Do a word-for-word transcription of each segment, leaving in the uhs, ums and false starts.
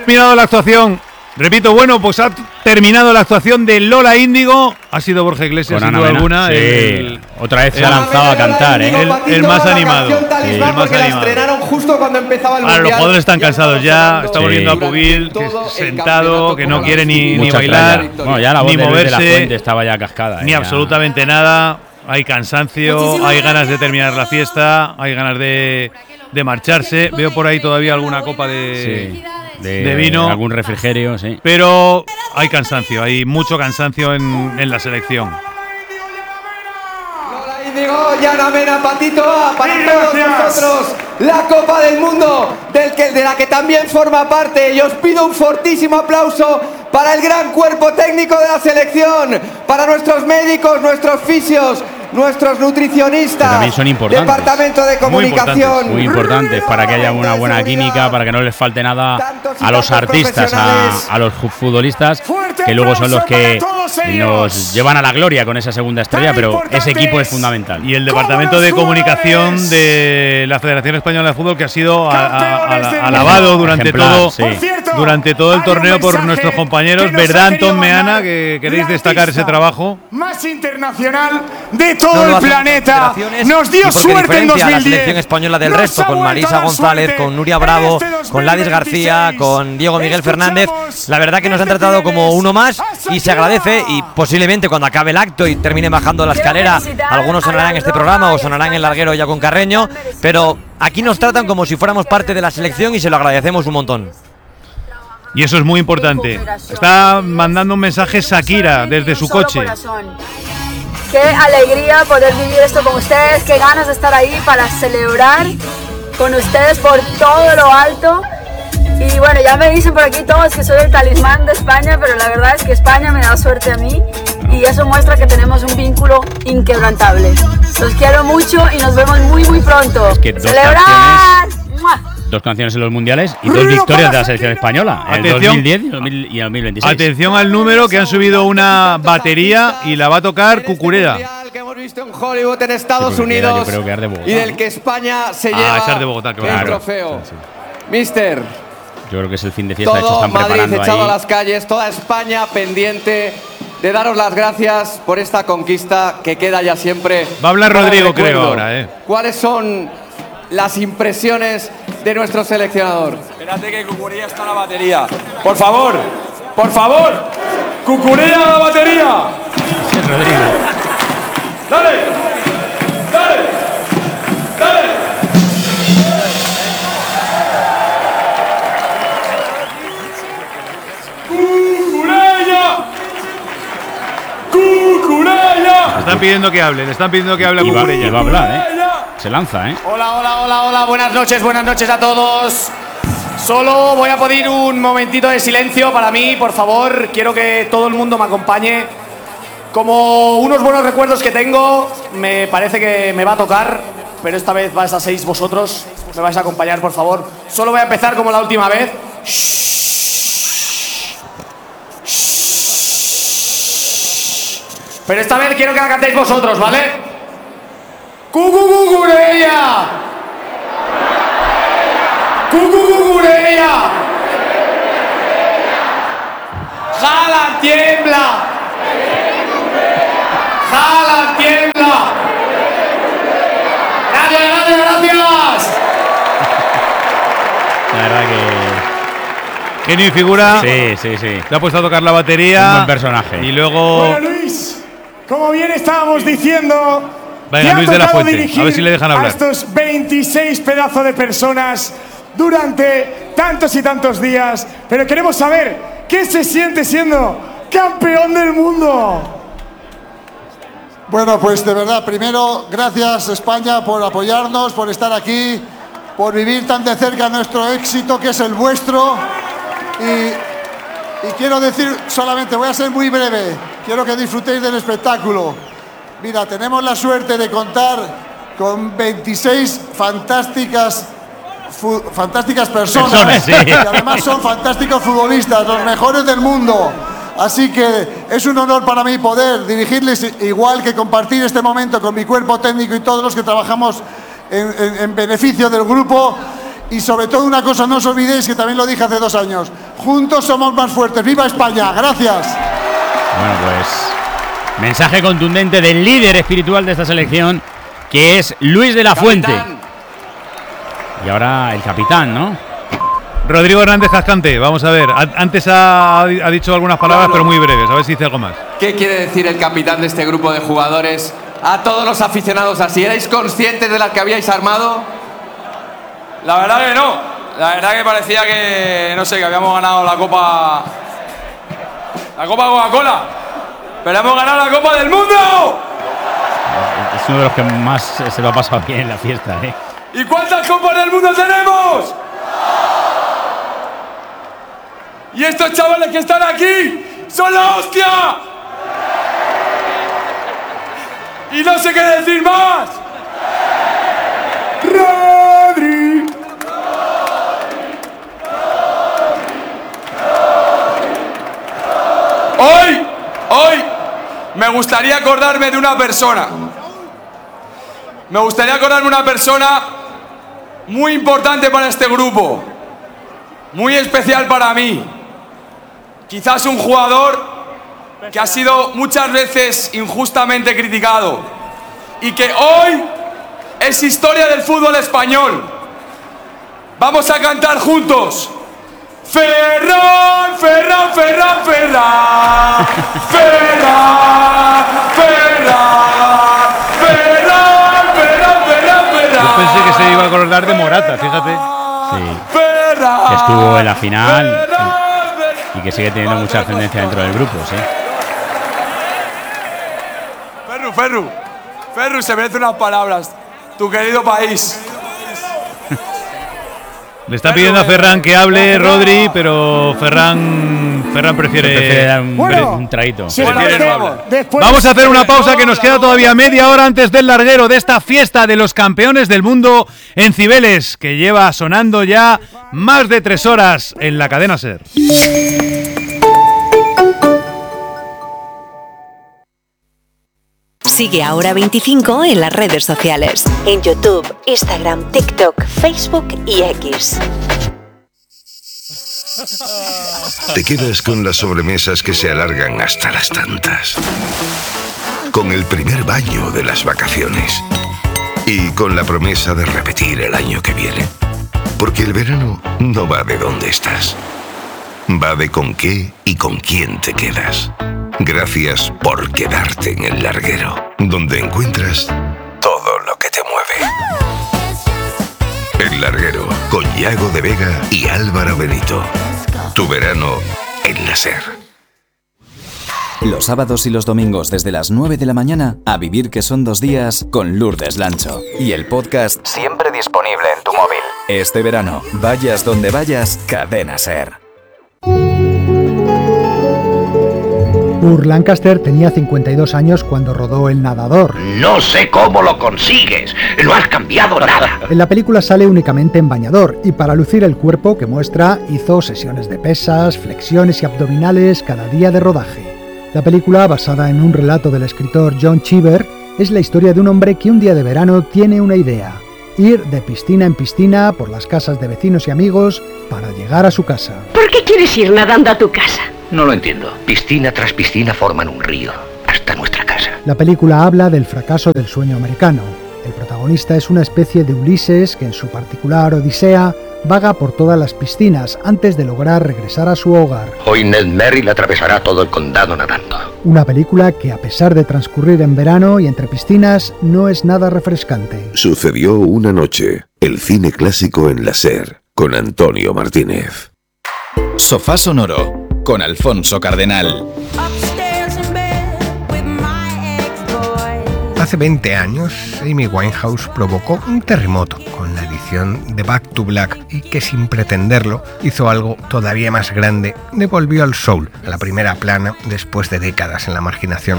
terminado la actuación. Repito, bueno, pues ha terminado la actuación de Lola Índigo. Ha sido Borja Iglesias, sin duda alguna. Sí. El, Otra vez se ha lanzado a cantar, ¿eh? El, el más animado. Sí, el más porque la estrenaron justo cuando empezaba el Ahora, mundial. los jugadores están cansados ya. Está volviendo sí. a Pubil, que sentado, que no quiere ni, ni bailar, bueno, ya la voz ni de moverse. De la Fuente estaba ya cascada. Ni ya. absolutamente nada. Hay cansancio, Muchísimas hay ganas de terminar la fiesta, hay ganas de, de marcharse. Veo por ahí todavía alguna copa de... Sí. De, de vino, algún refrigerio, sí. Pero hay cansancio, hay mucho cansancio en, en la selección. Lola Índigo, Yana Mena, Patito A, para todos nosotros, la Copa del Mundo, del que, de la que también forma parte. Y os pido un fortísimo aplauso para el gran cuerpo técnico de la selección, para nuestros médicos, nuestros fisios, nuestros nutricionistas, que también son importantes. Departamento de Comunicación. Muy importantes, muy importantes para que haya una buena química, para que no les falte nada a los artistas, a, a los futbolistas, que luego son los que nos llevan a la gloria con esa segunda estrella, pero ese equipo es fundamental. Y el Departamento de Comunicación de la Federación Española de Fútbol, que ha sido a, a, a, alabado durante Ejemplar, todo, sí. durante todo el torneo por nuestros compañeros. ¿Verdad, Antón Meana, que queréis destacar ese trabajo? Más internacional de todo no, el planeta. Nos dio suerte en dos mil diez. La selección española del resto, con Marisa González, con Nuria Bravo, este con Ladis García, con Diego Miguel Fernández. La verdad que nos han tratado como uno más y se agradece. Y posiblemente cuando acabe el acto y termine bajando la escalera, algunos sonarán en este programa o sonarán en Larguero ya con Carreño. Pero aquí nos tratan como si fuéramos parte de la selección y se lo agradecemos un montón. Y eso es muy importante. Está mandando un mensaje Shakira desde su coche. Qué alegría poder vivir esto con ustedes, qué ganas de estar ahí para celebrar con ustedes por todo lo alto. Y bueno, ya me dicen por aquí todos que soy el talismán de España, pero la verdad es que España me da suerte a mí y eso muestra que tenemos un vínculo inquebrantable. Los quiero mucho y nos vemos muy muy pronto. Es que dos ¡celebrar! Canciones, dos canciones en los mundiales y dos victorias de la selección española, el dos mil diez y el dos mil veintiséis. Atención al número, que han subido una batería y la va a tocar Cucurella. Que hemos visto en Hollywood, en Estados sí, Unidos, yo creo que es de Bogotá, y del que España se ah, lleva de Bogotá, claro. el trofeo. Sí, sí. Mister, yo creo que es el fin de fiesta. todo hecho, están Madrid preparando echado ahí. a las calles, toda España pendiente de daros las gracias por esta conquista que queda ya siempre. Va a hablar Rodrigo, creo, ahora. ¿eh? ¿Cuáles son las impresiones de nuestro seleccionador? Espérate que Cucurella está en la batería. Por favor, por favor, Cucurella a la batería. Sí, Rodrigo. Dale, dale, dale. Cucurella, Cucurella. Le están pidiendo que hable, le están pidiendo que hable a Cucurella. Y va a hablar, ¿eh? Se lanza, ¿eh? Hola, hola, hola, hola. Buenas noches, buenas noches a todos. Solo voy a pedir un momentito de silencio para mí, por favor. Quiero que todo el mundo me acompañe. Como unos buenos recuerdos que tengo, me parece que me va a tocar, pero esta vez vais a seis vosotros. Me vais a acompañar, por favor. Solo voy a empezar como la última vez. Pero esta vez quiero que la cantéis vosotros, ¿vale? ¡Cucurella! ¡Cucurella! ¡Jala, tiembla! ¡Jala, tiembla! ¡Gracias, gracias, gracias! La verdad que... Genio y figura. Sí, sí, sí. Le ha puesto a tocar la batería. Un buen personaje. Y luego... Bueno, Luis, como bien estábamos diciendo... Venga, Luis de la Fuente, a ver si le dejan hablar. A estos veintiséis pedazos de personas durante tantos y tantos días. Pero queremos saber qué se siente siendo campeón del mundo. Bueno, pues de verdad, primero, gracias España por apoyarnos, por estar aquí, por vivir tan de cerca nuestro éxito, que es el vuestro. Y, y quiero decir solamente, voy a ser muy breve, quiero que disfrutéis del espectáculo. Mira, tenemos la suerte de contar con veintiséis fantásticas, fantásticas personas, personas sí. Que además son fantásticos futbolistas, los mejores del mundo. Así que es un honor para mí poder dirigirles, igual que compartir este momento con mi cuerpo técnico y todos los que trabajamos en, en, en beneficio del grupo. Y sobre todo una cosa, no os olvidéis, que también lo dije hace dos años, juntos somos más fuertes. ¡Viva España! Gracias. Bueno, pues mensaje contundente del líder espiritual de esta selección, que es Luis de la Fuente. Capitán. Y ahora el capitán, ¿no? Rodrigo Hernández Cascante, vamos a ver. Antes ha, ha dicho algunas palabras, pero muy breves. A ver si dice algo más. ¿Qué quiere decir el capitán de este grupo de jugadores a todos los aficionados así? ¿Erais conscientes de la que habíais armado? La verdad que no. La verdad que parecía que, no sé, que habíamos ganado la Copa... La Copa Coca-Cola. Pero hemos ganado la Copa del Mundo. Es uno de los que más se lo ha pasado bien en la fiesta, ¿eh? ¿Y cuántas Copas del Mundo tenemos? Y estos chavales que están aquí son la hostia. Y no sé qué decir más. Rodri. Hoy, hoy me gustaría acordarme de una persona. Me gustaría acordarme de una persona muy importante para este grupo, muy especial para mí. Quizás un jugador que ha sido muchas veces injustamente criticado y que hoy es historia del fútbol español. Vamos a cantar juntos. Ferran, Ferran, Ferran, Ferran, Ferran, Ferran, Ferran, Ferran, Ferran, Ferran. Yo pensé que se iba a acordar de Morata, fíjate. Sí. Que estuvo en la final y, y que sigue teniendo mucha ascendencia dentro del grupo, sí. Ferru, Ferru, Ferru se merece unas palabras. Tu querido país. Le está pidiendo a Ferran que hable, Rodri, pero Ferran, Ferran prefiere, prefiere dar un, bueno, un traguito. Sí, no Vamos a hacer una pausa que nos queda todavía media hora antes del larguero de esta fiesta de los campeones del mundo en Cibeles, que lleva sonando ya más de tres horas en la cadena SER. Sigue Ahora veinticinco en las redes sociales. En YouTube, Instagram, TikTok, Facebook y X. Te quedas con las sobremesas que se alargan hasta las tantas. Con el primer baño de las vacaciones. Y con la promesa de repetir el año que viene. Porque el verano no va de dónde estás. Va de con qué y con quién te quedas. Gracias por quedarte en el larguero, donde encuentras todo lo que te mueve. El larguero, con Yago de Vega y Álvaro Benito. Tu verano en la SER. Los sábados y los domingos desde las nueve de la mañana, a vivir que son dos días con Lourdes Lancho. Y el podcast siempre disponible en tu móvil. Este verano, vayas donde vayas, Cadena SER. Burt Lancaster tenía cincuenta y dos años cuando rodó El Nadador. No sé cómo lo consigues, no has cambiado nada. En la película sale únicamente en bañador y para lucir el cuerpo que muestra hizo sesiones de pesas, flexiones y abdominales cada día de rodaje. La película, basada en un relato del escritor John Cheever, es la historia de un hombre que un día de verano tiene una idea: ir de piscina en piscina por las casas de vecinos y amigos para llegar a su casa. ¿Por qué quieres ir nadando a tu casa? No lo entiendo. Piscina tras piscina forman un río, hasta nuestra casa. La película habla del fracaso del sueño americano. El protagonista es una especie de Ulises que en su particular odisea vaga por todas las piscinas antes de lograr regresar a su hogar. Hoy Ned Merrill atravesará todo el condado nadando. Una película que, a pesar de transcurrir en verano y entre piscinas, no es nada refrescante. Sucedió una noche, el cine clásico en la SER, con Antonio Martínez. Sofá Sonoro, con Alfonso Cardenal. Hace veinte años, Amy Winehouse provocó un terremoto con la edición de Back to Black y que, sin pretenderlo, hizo algo todavía más grande: devolvió al soul a la primera plana después de décadas en la marginación.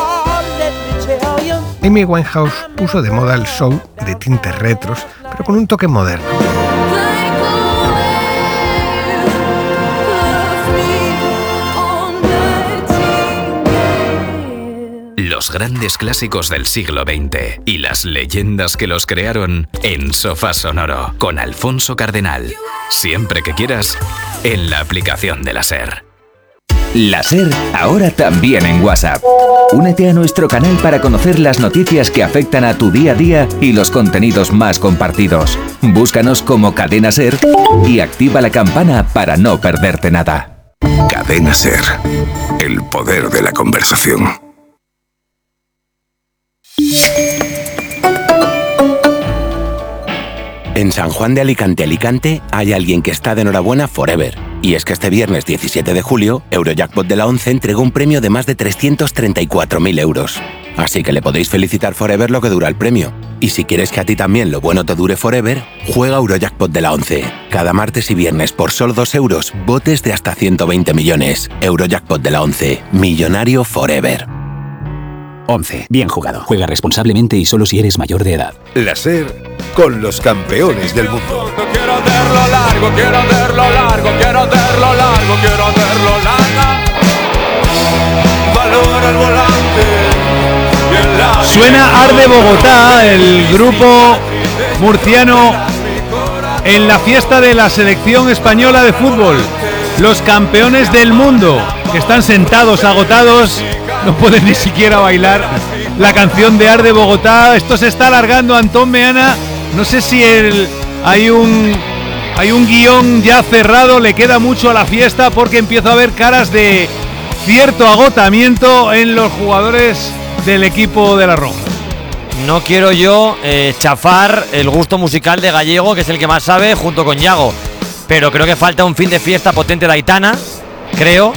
Amy Winehouse puso de moda el soul de tintes retros, pero con un toque moderno. Los grandes clásicos del siglo veinte y las leyendas que los crearon en Sofá Sonoro con Alfonso Cardenal. Siempre que quieras, en la aplicación de la SER. La SER, ahora también en WhatsApp. Únete a nuestro canal para conocer las noticias que afectan a tu día a día y los contenidos más compartidos. Búscanos como Cadena SER y activa la campana para no perderte nada. Cadena SER, el poder de la conversación. En San Juan de Alicante, Alicante, hay alguien que está de enhorabuena forever. Y es que este viernes diecisiete de julio, Eurojackpot de la once entregó un premio de más de trescientos treinta y cuatro mil euros. Así que le podéis felicitar forever lo que dura el premio. Y si quieres que a ti también lo bueno te dure forever, juega Eurojackpot de la once. Cada martes y viernes por solo dos euros, botes de hasta ciento veinte millones. Eurojackpot de la once, millonario forever. once. Bien jugado. Juega responsablemente y solo si eres mayor de edad. La SER con los campeones del mundo. Quiero hacerlo largo, quiero hacerlo largo, quiero hacerlo largo, quiero hacerlo largo. Valora el volante. Suena Arde Bogotá, el grupo murciano, en la fiesta de la selección española de fútbol. Los campeones del mundo, que están sentados, agotados, no pueden ni siquiera bailar la canción de Arde Bogotá. Esto se está alargando, Antón Meana. No sé si el, hay un hay un guión ya cerrado, le queda mucho a la fiesta porque empiezo a ver caras de cierto agotamiento en los jugadores del equipo de la Roja. No quiero yo eh, chafar el gusto musical de Gallego, que es el que más sabe, junto con Yago, pero creo que falta un fin de fiesta potente de Aitana, creo,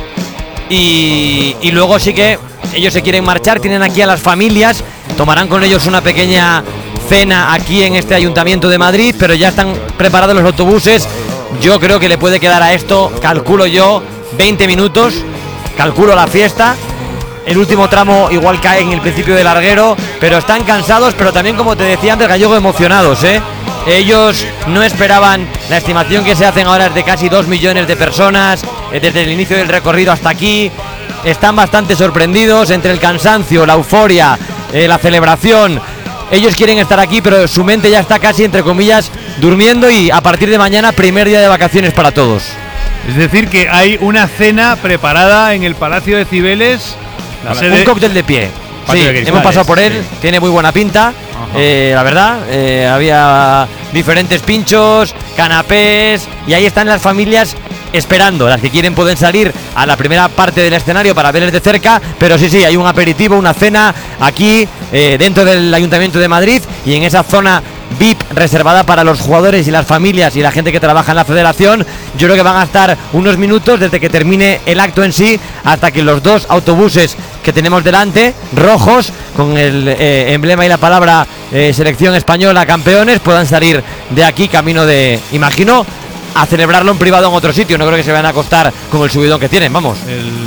y, y luego sí que ellos se quieren marchar, tienen aquí a las familias, tomarán con ellos una pequeña cena aquí en este Ayuntamiento de Madrid, pero ya están preparados los autobuses. Yo creo que le puede quedar a esto, calculo yo, veinte minutos, calculo la fiesta. El último tramo igual cae en el principio del larguero, pero están cansados, pero también, como te decía antes, Gallego, emocionados, ¿eh? Ellos no esperaban, la estimación que se hacen ahora es de casi dos millones de personas, desde el inicio del recorrido hasta aquí. Están bastante sorprendidos entre el cansancio, la euforia, eh, la celebración. Ellos quieren estar aquí, pero su mente ya está casi, entre comillas, durmiendo, y a partir de mañana, primer día de vacaciones para todos. Es decir, que hay una cena preparada en el Palacio de Cibeles. La sede... Un cóctel de pie. Sí, hemos pasado por él, sí. Tiene muy buena pinta, eh, la verdad. Eh, había diferentes pinchos, canapés, y ahí están las familias esperando. Las que quieren pueden salir a la primera parte del escenario para verles de cerca, pero sí, sí, hay un aperitivo, una cena aquí eh, dentro del Ayuntamiento de Madrid, y en esa zona V I P reservada para los jugadores y las familias y la gente que trabaja en la federación. Yo creo que van a estar unos minutos desde que termine el acto en sí hasta que los dos autobuses que tenemos delante, rojos, con el eh, emblema y la palabra eh, selección española campeones, puedan salir de aquí camino de, imagino, a celebrarlo en privado en otro sitio. No creo que se vayan a acostar con el subidón que tienen, vamos.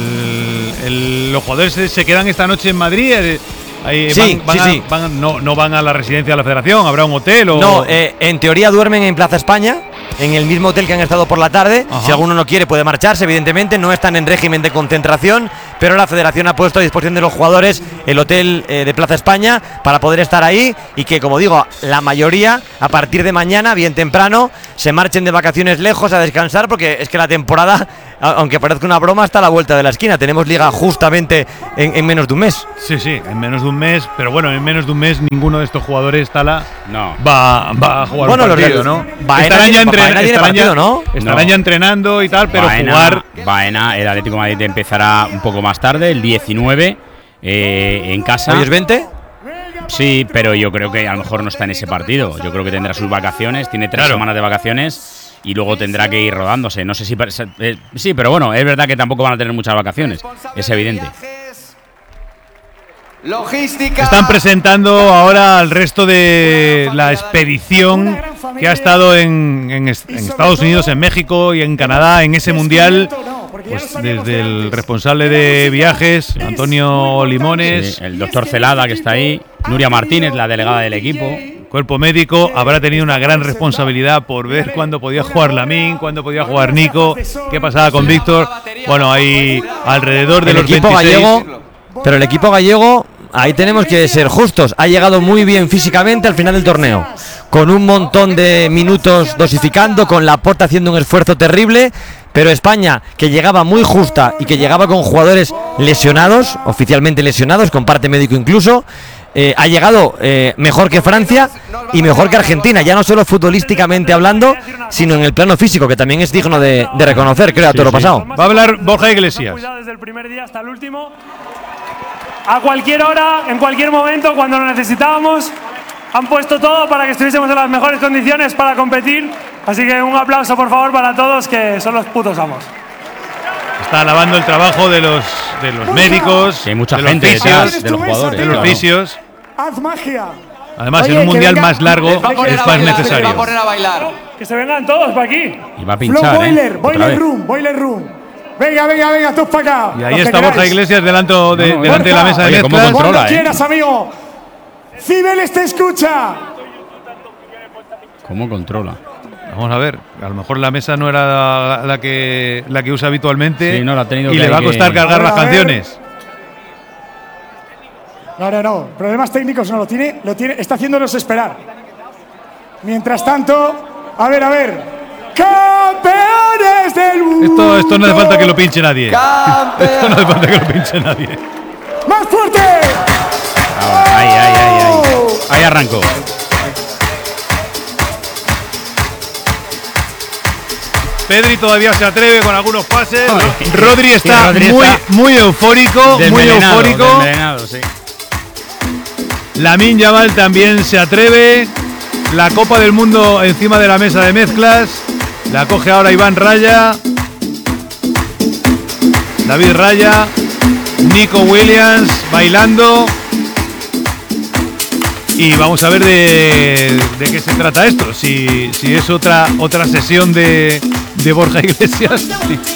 El, el, los jugadores se, se quedan esta noche en Madrid. El, Ahí sí, van, van sí, a, sí. Van, no, no van a la residencia de la federación, habrá un hotel o... No, eh, en teoría duermen en Plaza España, en el mismo hotel que han estado por la tarde. Ajá. Si alguno no quiere puede marcharse, evidentemente, no están en régimen de concentración, pero la federación ha puesto a disposición de los jugadores el hotel eh, de Plaza España para poder estar ahí, y que, como digo, la mayoría a partir de mañana, bien temprano, se marchen de vacaciones lejos a descansar, porque es que la temporada, aunque parezca una broma, está a la vuelta de la esquina. Tenemos liga justamente en, en menos de un mes. Sí, sí, en menos de un mes, pero bueno, en menos de un mes ninguno de estos jugadores, Tala, no. va, va a jugar bueno, un partido, los, ¿no? Baena, estarán ya, entren, Baena estarán partido, ya, ¿no? estarán no. ya entrenando y tal, pero Baena, jugar... Baena, el Atlético de Madrid empezará un poco más tarde, el diecinueve, eh, en casa. ¿Hoy es veinte? Sí, pero yo creo que a lo mejor no está en ese partido. Yo creo que tendrá sus vacaciones, tiene tres claro. semanas de vacaciones y luego tendrá que ir rodándose. No sé si... Eh, sí, pero bueno, es verdad que tampoco van a tener muchas vacaciones, es evidente. Logística. Están presentando ahora al resto de la expedición que ha estado en, en, en Estados Unidos, en México y en Canadá en ese mundial. Pues desde el responsable de viajes, Antonio Limones, sí, el doctor Celada, que está ahí, Nuria Martínez, la delegada del equipo. Cuerpo médico habrá tenido una gran responsabilidad por ver cuándo podía jugar Lamín, cuándo podía jugar Nico, qué pasaba con Víctor. Bueno, hay alrededor de el los equipo veintiséis. Gallego, pero el equipo gallego ahí tenemos que ser justos. Ha llegado muy bien físicamente al final del torneo, con un montón de minutos dosificando, con Laporta haciendo un esfuerzo terrible, pero España, que llegaba muy justa y que llegaba con jugadores lesionados, oficialmente lesionados, con parte médico incluso, eh, ha llegado eh, mejor que Francia y mejor que Argentina, ya no solo futbolísticamente hablando, sino en el plano físico, que también es digno de, de reconocer, creo, a todo lo pasado. Va a hablar Borja Iglesias. Desde el primer día hasta el último, a cualquier hora, en cualquier momento, cuando lo necesitábamos, han puesto todo para que estuviésemos en las mejores condiciones para competir. Así que un aplauso, por favor, para todos, que son los putos amos. Está alabando el trabajo de los, de los médicos, que hay mucha de gente los fisios, de los jugadores, de los claro. fisios. Haz magia. Además, Oye, en un mundial venga, más largo es más bailar, necesario. va a poner a bailar. Que se vengan todos para aquí. Y va a pinchar, Flow Boiler, ¿eh? Boiler Room, Boiler Room. Venga, venga, venga, todos para acá. Y ahí está Borja Iglesias delante de, No, no, delante de la mesa de Oye, ¿cómo mezclas. controla, Cuando eh? quieras, amigo. Cibeles te escucha. ¿Cómo controla? Vamos a ver, a lo mejor la mesa no era la, la que la que usa habitualmente Sí, no, la ha tenido y que- le va a costar que- cargar A ver, las a ver. canciones. No, no, no. Problemas técnicos no lo tiene. Lo tiene. Está haciéndonos esperar. Mientras tanto, a ver, a ver. ¡Campeones del mundo! Esto, esto no hace falta que lo pinche nadie. ¡Campeón! Esto no hace falta que lo pinche nadie. ¡Más fuerte! Ahora, ahí, ahí, ahí, ahí. Ahí arrancó. Pedri todavía se atreve con algunos pases. Joder. Rodri está, Y Rodri muy, está muy eufórico, muy Desmelenado, eufórico. desmelenado, sí. Lamine Yamal también se atreve. La Copa del Mundo encima de la mesa de mezclas. La coge ahora Iván Raya. David Raya. Nico Williams bailando. Y vamos a ver de, de qué se trata esto. Si, si es otra, otra sesión de, de Borja Iglesias. Sí.